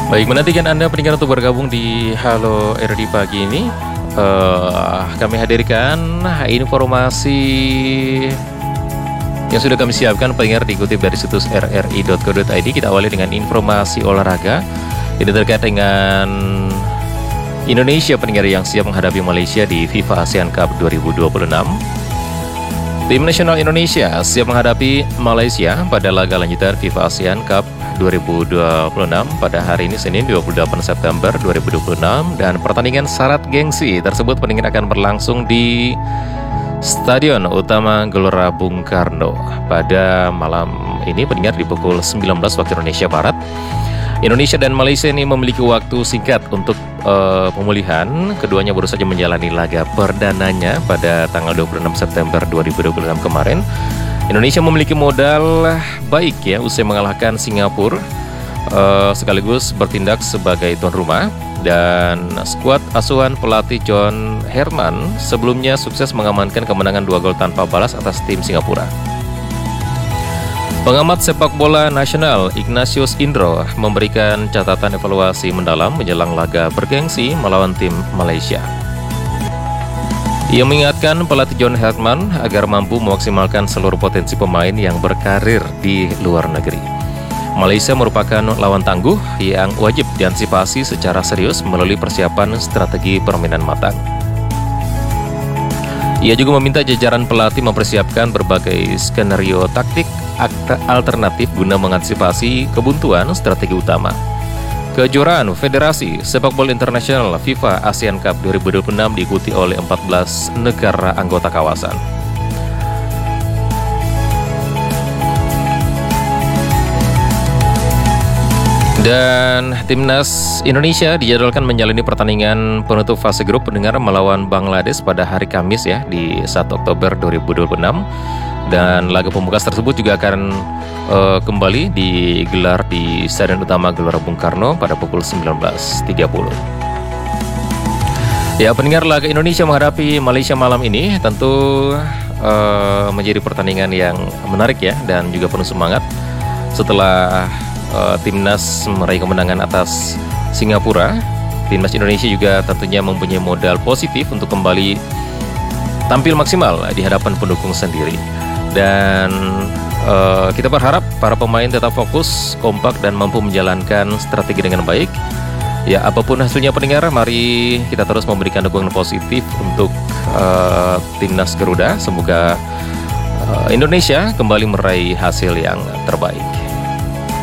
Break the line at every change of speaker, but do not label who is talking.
Baik, menantikan Anda pendengar untuk bergabung di Halo RRI pagi ini. Kami hadirkan informasi yang sudah kami siapkan pendengar dikutip dari situs rri.co.id. Kita awali dengan informasi olahraga. Ini terkait dengan Indonesia pendengar yang siap menghadapi Malaysia di FIFA ASEAN Cup 2026. Tim nasional Indonesia siap menghadapi Malaysia pada laga lanjutan FIFA ASEAN Cup 2026 pada hari ini Senin 28 September 2026, dan pertandingan syarat gengsi tersebut pendengar akan berlangsung di Stadion Utama Gelora Bung Karno pada malam ini pendengar di pukul 19 waktu Indonesia Barat. Indonesia dan Malaysia ini memiliki waktu singkat untuk pemulihan. Keduanya baru saja menjalani laga perdananya pada tanggal 26 September 2026 kemarin. Indonesia memiliki modal baik ya usai mengalahkan Singapura, sekaligus bertindak sebagai tuan rumah, dan skuad asuhan pelatih John Herman sebelumnya sukses mengamankan kemenangan 2 gol tanpa balas atas tim Singapura. Pengamat sepak bola nasional Ignatius Indro memberikan catatan evaluasi mendalam menjelang laga bergengsi melawan tim Malaysia. Ia mengingatkan pelatih John Herman agar mampu memaksimalkan seluruh potensi pemain yang berkarir di luar negeri. Malaysia merupakan lawan tangguh yang wajib diantisipasi secara serius melalui persiapan strategi permainan matang. Ia juga meminta jajaran pelatih mempersiapkan berbagai skenario taktik alternatif guna mengantisipasi kebuntuan strategi utama. Kejuaraan Federasi Sepak Bola Internasional FIFA ASEAN Cup 2026 diikuti oleh 14 negara anggota kawasan. Dan Timnas Indonesia dijadwalkan menjalani pertandingan penutup fase grup pendengar melawan Bangladesh pada hari Kamis ya di 1 Oktober 2026. Dan laga pembuka tersebut juga akan kembali digelar di Stadion Utama Gelora Bung Karno pada pukul 19.30. Ya, pendengar, laga Indonesia menghadapi Malaysia malam ini tentu menjadi pertandingan yang menarik ya dan juga penuh semangat setelah timnas meraih kemenangan atas Singapura. Timnas Indonesia juga tentunya mempunyai modal positif untuk kembali tampil maksimal di hadapan pendukung sendiri. Dan kita berharap para pemain tetap fokus, kompak, dan mampu menjalankan strategi dengan baik. Ya, apapun hasilnya pendengar, mari kita terus memberikan dukungan positif untuk timnas Garuda. Semoga Indonesia kembali meraih hasil yang terbaik.